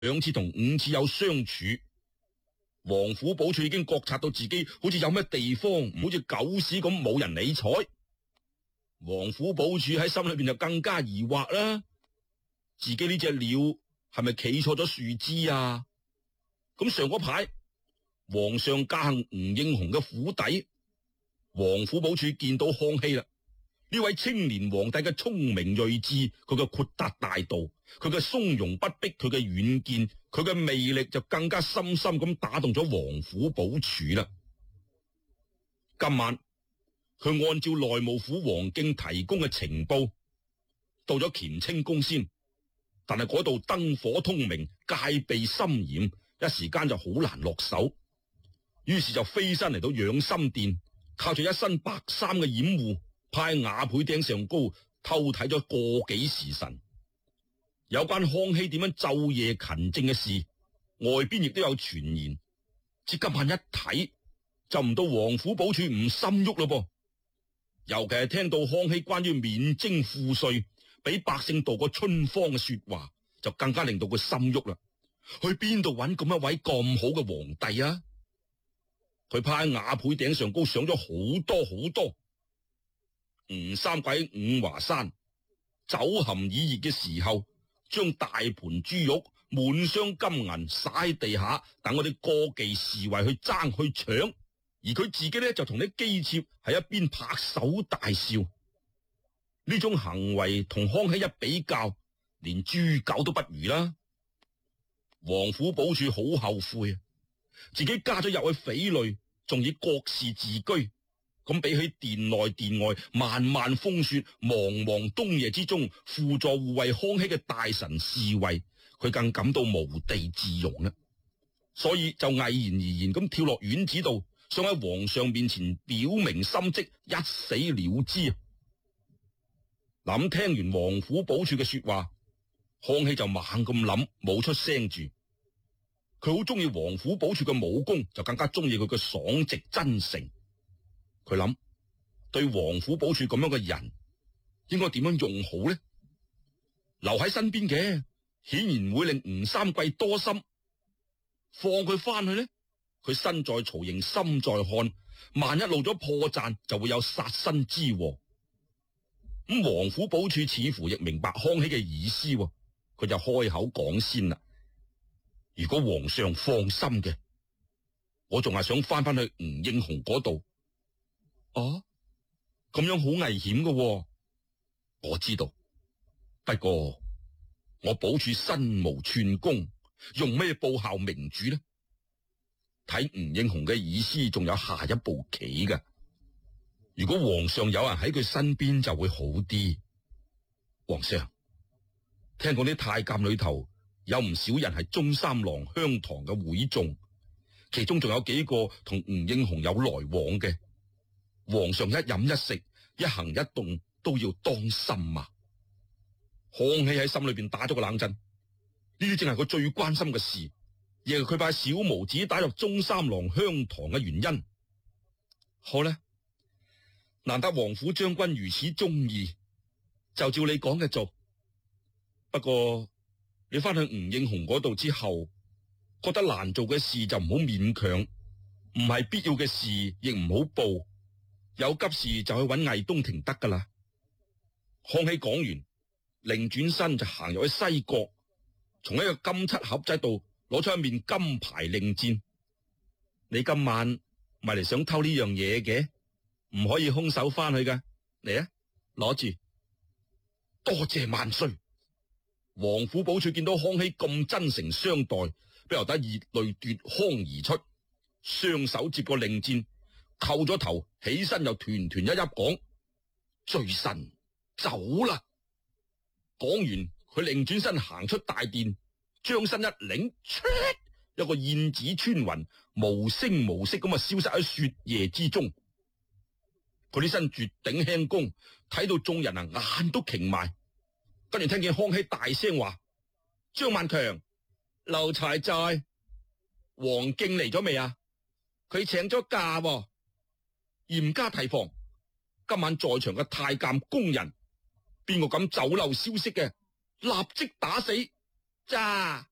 2次同5次有相處。王府寶柱已經覺察到自己好似有咩地方唔好似狗屎咁冇人理睬。王府寶柱喺心裏邊就更加疑惑啦，自己呢隻鳥係咪企錯咗樹枝啊？咁上嗰排皇上駕幸吳應紅嘅府邸，王府寶柱見到康熙啦。呢位青年皇帝嘅聰明睿智，佢嘅豁達大度，佢嘅從容不迫，佢嘅遠見，佢嘅魅力就更加深深咁打動咗王府寶柱啦。今晚佢按照內務府王敬提供嘅情報，到咗乾清宮先，但係嗰度燈火通明，戒備森嚴，一時間就好難落手。於是就飛身嚟到養心殿，靠住一身白衫嘅掩護，派瓦倍頂上高偷睇咗個幾時辰。有關康熙點樣晝夜勤政嘅事，外邊亦都有傳言。至今晚一睇，就唔到王府寶柱唔心喐咯噃。尤其係聽到康熙關於免徵賦稅，俾百姓度過春荒嘅說話，就更加令到佢心喐啦。去邊度揾咁一位咁好嘅皇帝啊？佢派瓦倍頂上高上咗好多好多。吳三桂五華山酒酣耳熱嘅時候，將大盤豬肉滿箱金銀灑地下，等我哋歌妓侍衛去爭去搶，而佢自己咧就同啲姬妾喺一邊拍手大笑。呢種行為同康熙一比較，連豬狗都不如啦。王府寶柱好後悔啊，自己加咗入去匪類，仲以國事自居。咁比起殿內殿外漫漫風雪、茫茫冬夜之中輔助護衛康熙嘅大臣侍衛，佢更感到無地自容啦。所以就毅然而然咁跳落院子度，想喺皇上面前表明心跡，一死了之啊！嗱，咁聽完王府寶柱嘅說話，康熙就猛咁諗，冇出聲住。佢好中意王府寶柱嘅武功，就更加中意佢嘅爽直真誠。佢諗，對王府寶柱咁樣嘅人，應該點樣用好呢？留喺身邊嘅，顯然會令吳三桂多心。放佢翻去呢，佢身在曹營心在漢，萬一露咗破綻，就會有殺身之禍。咁王府寶柱似乎亦明白康熙嘅意思，佢就開口講先啦。如果皇上放心嘅，我仲係想翻去吳應紅嗰度。哦，咁樣好危險嘅。我知道，不過我寶柱身無寸功，用咩報效明主呢？睇吳應紅嘅意思，仲有下一步棋㗎。如果皇上有人喺佢身邊，就會好啲。皇上，聽講啲太監裏頭有唔少人係中三郎香堂嘅會眾，其中仲有幾個同吳應紅有來往嘅。皇上一飲一食，一行一動都要當心啊！康熙喺心裏邊打咗個冷震，呢啲正係佢最關心嘅事，亦係佢把小毛子打入中三郎香堂嘅原因。好啦，難得王府將軍如此中意，就照你講嘅做。不過你翻去吳應紅嗰度之後，覺得難做嘅事就唔好勉強，唔係必要嘅事亦唔好報。有急事就去揾魏東庭得噶啦。康熙講完，擰轉身就行入去西閣，從一個金漆盒仔度攞出一面金牌令箭。你今晚咪嚟想偷呢樣嘢嘅，唔可以空手翻去噶。嚟啊，攞住。多謝萬歲。王府寶柱見到康熙咁真誠相待，不由得熱淚奪眶而出，雙手接過令箭，叩咗頭，起身又團團一泣講：罪臣走啦！講完，佢擰轉身行出大殿，將身一擰，一個燕子穿雲，無聲無息咁啊消失喺雪夜之中。佢呢身絕頂輕功，睇到眾人啊眼都擎埋。跟住聽見康熙大聲話：張萬強，奴才在。王敬嚟咗未啊？佢請咗假喎。嚴加提防，今晚在場嘅太監工人，邊個敢走漏消息嘅，立即打死。咋？